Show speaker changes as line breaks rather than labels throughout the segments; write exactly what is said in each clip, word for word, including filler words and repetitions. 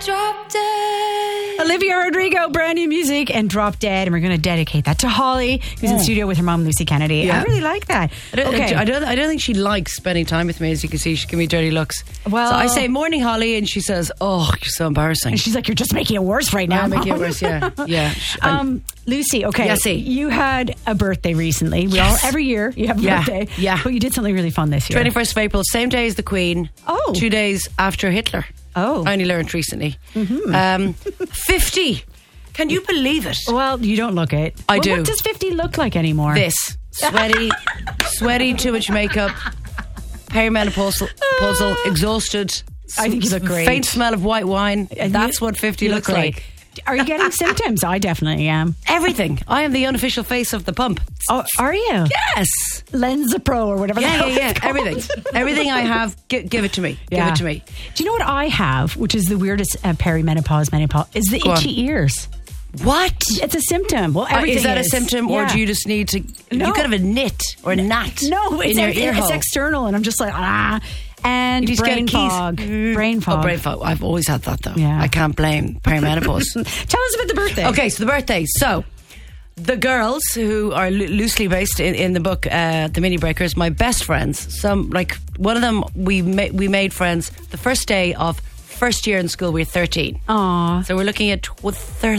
Drop Dead.
Olivia Rodrigo, brand new music, and Drop Dead. And we're going to dedicate that to Holly, who's in studio with her mom, Lucy Kennedy.
Yeah.
I really like that.
I don't,
Okay.
I don't. I don't think she likes spending time with me. As you can see, she gives me dirty looks.
Well-
so I say morning, Holly, and she says, "Oh, you're so embarrassing."
And she's like, you're just making it worse right now.
I'm making it
Mom."
worse. Yeah, yeah. I'm-
Um, Lucy, okay.
Yesy.
You had a birthday recently. We
Yes.
all every year you have a
Yeah.
birthday.
Yeah.
But you did something really fun this year.
twenty-first of April, same day as the Queen.
Oh.
Two days after Hitler.
Oh.
I only learned recently. Mm-hmm. Um, fifty. Can you believe it?
Well, you don't look it.
I
well,
do.
What does fifty look like anymore?
This. Sweaty, sweaty, too much makeup, perimenopausal, pausal, exhausted.
I think you look great.
Faint smell of white wine.
And
That's
you-
what fifty
you
looks
look
like.
great. Are you getting symptoms? I definitely am.
Everything. I am the unofficial face of the pump.
Oh, are you?
Yes.
Lenzapro or whatever. the
Yeah,
hell
yeah, yeah.
it's called.
Everything. Everything I have, gi- give it to me.
Yeah.
Give it to me.
Do you know what I have, which is the weirdest uh, perimenopause, menopause, is the
Go on.
itchy ears.
What?
It's a symptom. Well,
Uh,
everything
is that
is.
a symptom, or
Yeah.
do you just need to?
No.
You could have a knit or a gnat.
No, it's,
in your
ex-
ear
it's
hole.
external, and I'm just like, ah. And
You just get
brain
keys.
fog. Brain fog.
Oh, brain fog. I've always had that though.
Yeah.
I can't blame perimenopause.
Tell us about the birthday.
Okay, so the birthday. So, the girls who are loo- loosely based in, in the book, uh, The Mini Breakers, my best friends. Some like one of them, we ma- we made friends the first day of first year in school. We were thirteen.
Aw.
So we're looking at tw- thir-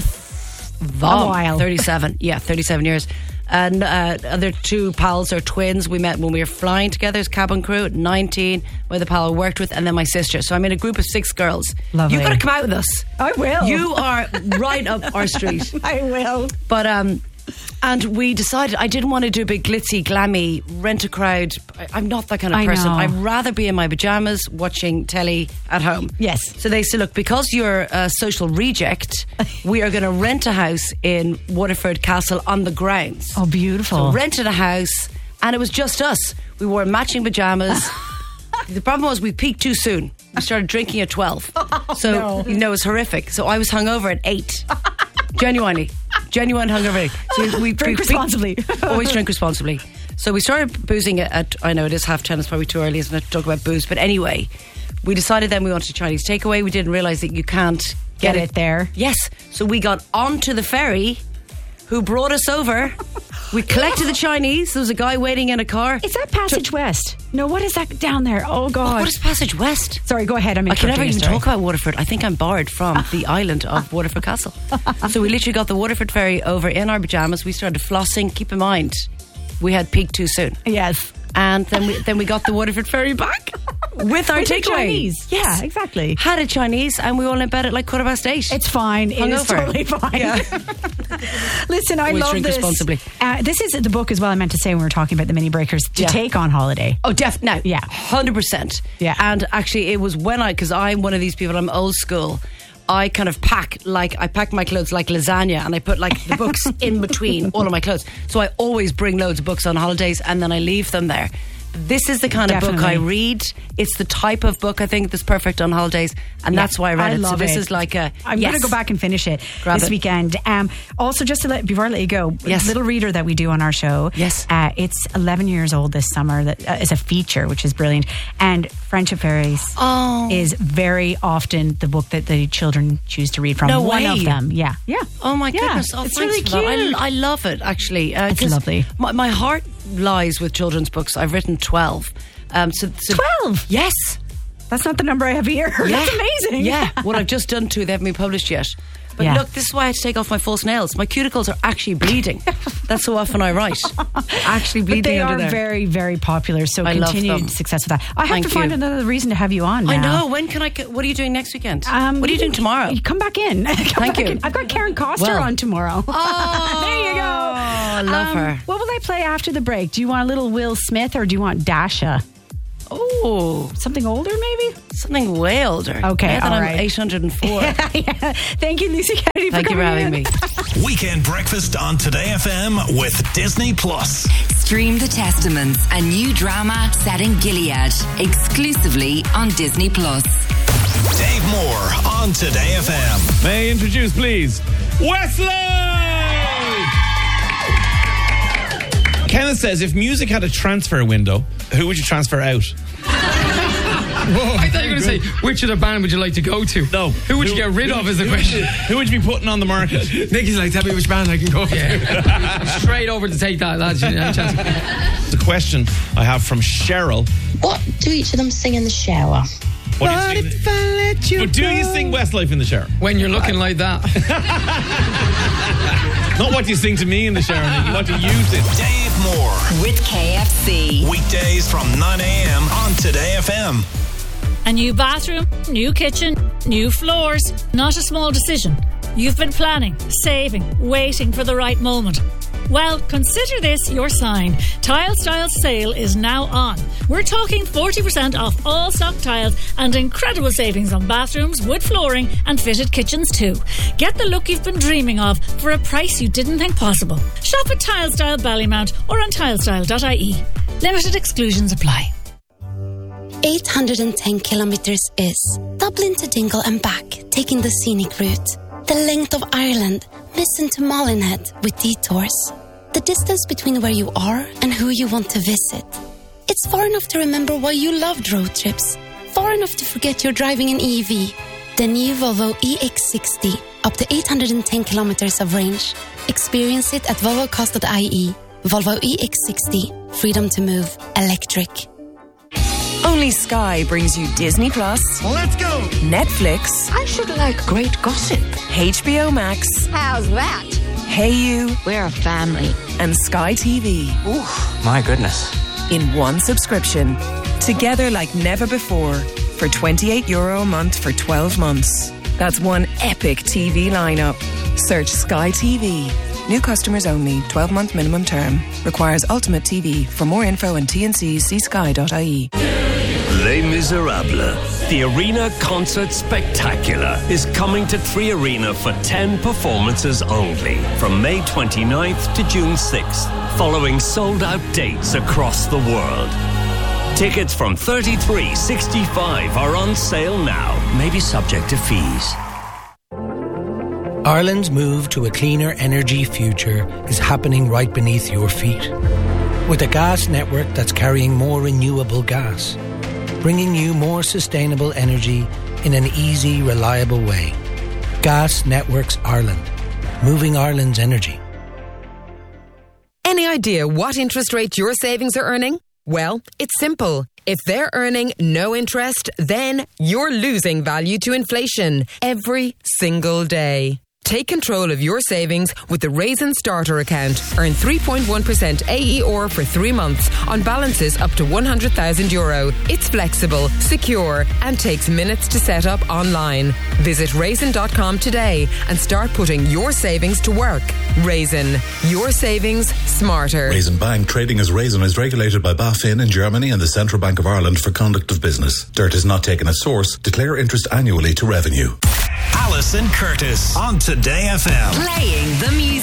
A while.
thirty-seven. Yeah, thirty-seven years. And uh, other two pals are twins. We met when we were flying together as cabin crew at nineteen, with the pal I worked with, and then my sister. So I'm in a group of six girls.
Lovely.
You've got to come out with us.
I will.
You are right up our street.
I will.
But um, and we decided I didn't want to do a big glitzy, glammy, rent a crowd. I, I'm not that kind of
I
person.
know.
I'd rather be in my pajamas watching telly at home.
Yes.
So they said, look, because you're a social reject, we are going to rent a house in Waterford Castle on the grounds.
Oh, beautiful.
So rented a house, and it was just us. We wore matching pajamas. The problem was we peaked too soon. We started drinking at twelve. So,
no.
you know, it was horrific. So I was hungover at eight. Genuinely. Genuine hungover. So we
Drink
we-
responsibly.
Always drink responsibly. So we started boozing at, at, I know it is half ten, it's probably too early, isn't it, to talk about booze. But anyway, we decided then we wanted a Chinese takeaway. We didn't realise that you can't
Get
get,
it there.
Yes. So we got onto the ferry, who brought us over. We collected the Chinese. There was a guy waiting in a car.
Is that Passage West? No, what is that down there? Oh, God.
What is Passage West?
Sorry, go ahead. I'm
I can never
interrupting
even
your story.
talk about Waterford. I think I'm barred from the island of Waterford Castle. So we literally got the Waterford ferry over in our pyjamas. We started flossing. Keep in mind, we had peaked too soon.
Yes.
And then we then we got the Waterford ferry back with our
With the
takeaway.
Chinese.
Yes.
Yeah, exactly.
Had a Chinese, and we all in bed at like quarter past eight.
It's fine. It is
Hungover.
totally fine. Listen, I
Always
love
drink
this.
responsibly.
Uh, this is the book as well. I meant to say when we were talking about the mini breakers to
Yeah.
take on holiday.
Oh, def no,
Yeah.
hundred percent.
Yeah.
And actually, it was when I, because I'm one of these people. I'm old school. I kind of pack like I pack my clothes like lasagna, and I put like the books in between all of my clothes. So I always bring loads of books on holidays, and then I leave them there. This is the kind of book I
Definitely.
read. It's the type of book I think that's perfect on holidays, and that's why I read
I
it.
love
so this
it.
is like a.
I'm
yes.
going to go back and finish it
Grab
this
it.
weekend. Um, also, just to let before I let you go,
Yes.
little reader that we do on our show.
Yes.
uh, it's eleven years old this summer. That uh, is a feature, which is brilliant. And Friendship Fairies
Oh.
is very often the book that the children choose to read from.
No
One
way.
of them, yeah, yeah.
Oh my
Yeah,
goodness! Oh,
it's
thanks
really
for that.
cute.
I, I love it actually. Uh,
It's
'cause
lovely.
My, my heart lies with children's books. I've written twelve. Um, so, so
twelve?
Yes.
That's not the number I have here.
Yeah.
That's amazing.
Yeah. Well, I've just done two. They haven't been published yet. But
Yeah.
look, this is why I had to take off my false nails. My cuticles are actually bleeding. That's so often I write. Actually
But
bleeding
they
under
are
there.
very, very popular. So
I love
continued
them.
success with that. I have
Thank
to find
you.
another reason to have you on.
I
now.
know. When can I? Get, what are you doing next weekend?
Um,
what are you doing tomorrow?
You come back in. Come
Thank
back
you.
in. I've got Karen Koster
Well.
on tomorrow.
Oh,
there you go.
I love
Um,
her.
What will I play after the break? Do you want a little Will Smith or do you want Dasha?
Oh,
Something older, maybe?
something way older.
Okay,
Now that
all
I'm
right.
eight hundred and four.
Yeah. Thank you, Lucy Kennedy, for
Thank you for
coming
having
in.
me.
Weekend Breakfast on Today F M with Disney Plus.
Stream The Testaments, a new drama set in Gilead, exclusively on Disney Plus.
Dave Moore on Today F M.
May I introduce, please, Wesley! Kenneth says, if music had a transfer window, who would you transfer out?
I thought you were going to say, which of the band would you like to go to?
No.
Who would you get rid
who,
of is the
who
question.
Would you, who would you be putting on the market?
Nicky's like, tell me which band I can go to.
Yeah. Straight over to take that, lads. Any chance?
The question I have from Cheryl.
What do each of them sing in the shower?
What do you sing?
If I let you
But do you sing Westlife in the shower?
When you're looking like that.
Not what you sing to me in the shower, Nicky. What do you sing?
Dave Moore.
With K F C.
Weekdays from nine a.m. on Today F M.
A new bathroom, new kitchen, new floors. Not a small decision. You've been planning, saving, waiting for the right moment. Well, consider this your sign. Tile Style sale is now on. We're talking forty percent off all stock tiles and incredible savings on bathrooms, wood flooring and fitted kitchens too. Get the look you've been dreaming of for a price you didn't think possible. Shop at Tile Style Ballymount or on tilestyle dot I E. Limited exclusions apply.
eight hundred ten kilometres is Dublin to Dingle and back, taking the scenic route. The length of Ireland, listen to Molinhead with detours. The distance between where you are and who you want to visit. It's far enough to remember why you loved road trips. Far enough to forget you're driving an E V. The new Volvo E X sixty, up to eight hundred ten kilometres of range. Experience it at volvo cars dot I E. Volvo E X sixty, freedom to move, electric.
Only Sky brings you Disney Plus.
Let's go!
Netflix.
I should like great gossip.
H B O Max.
How's that?
Hey You.
We're a family.
And Sky T V.
Ooh, my goodness.
In one subscription. Together like never before. For twenty-eight euro a month for twelve months. That's one epic T V lineup. Search Sky T V. New customers only. twelve-month minimum term. Requires Ultimate T V. For more info and T N Cs, see sky dot I E.
Les Miserables, the Arena Concert Spectacular, is coming to Three Arena for ten performances only, from May twenty-ninth to June sixth, following sold-out dates across the world. Tickets from thirty-three sixty-five are on sale now, maybe subject to fees.
Ireland's move to a cleaner energy future is happening right beneath your feet. With a gas network that's carrying more renewable gas, bringing you more sustainable energy in an easy, reliable way. Gas Networks Ireland. Moving Ireland's energy.
Any idea what interest rate your savings are earning? Well, it's simple. If they're earning no interest, then you're losing value to inflation every single day. Take control of your savings with the Raisin Starter account. Earn three point one percent A E R for three months on balances up to one hundred thousand euro. It's flexible, secure, and takes minutes to set up online. Visit raisin dot com today and start putting your savings to work. Raisin, your savings smarter.
Raisin Bank, trading as Raisin, is regulated by BaFin in Germany and the Central Bank of Ireland for conduct of business. Dirt is not taken as source. Declare interest annually to revenue.
Alison Curtis on Today F M.
Playing the music.